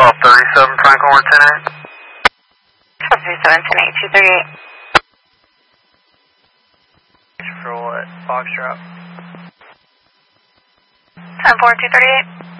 1237 Franklin, 110. 1237, 10-8, 238. For what? Foxtrot? 10-4, 238.